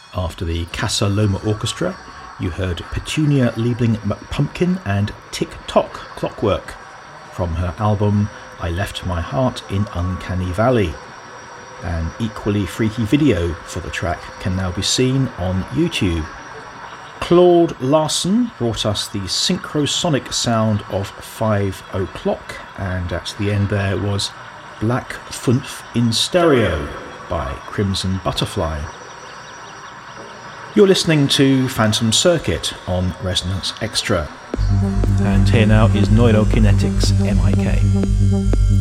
After the Casa Loma Orchestra, you heard Petunia Liebling McPumpkin and Tick Tock Clockwork from her album I Left My Heart in Uncanny Valley. An equally freaky video for the track can now be seen on YouTube. Claude Larson brought us the synchrosonic sound of 5 o'clock, and at the end there was Black Funf in Stereo by Crimson Butterfly. You're listening to Phantom Circuit on Resonance Extra, and here now is Neurokinetics MIK.